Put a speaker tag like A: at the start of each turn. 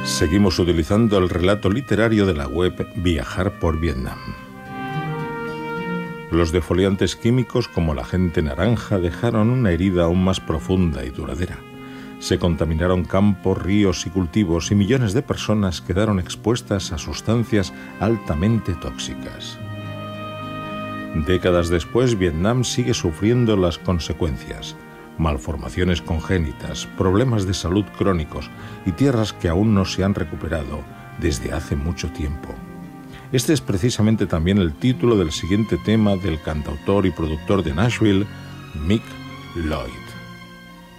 A: Seguimos utilizando el relato literario de la web Viajar por Vietnam. Los defoliantes químicos como la agente naranja dejaron una herida aún más profunda y duradera. Se contaminaron campos, ríos y cultivos y millones de personas quedaron expuestas a sustancias altamente tóxicas. Décadas después, Vietnam sigue sufriendo las consecuencias. Malformaciones congénitas, problemas de salud crónicos y tierras que aún no se han recuperado desde hace mucho tiempo. Este es precisamente también el título del siguiente tema del cantautor y productor de Nashville, Mick Lloyd.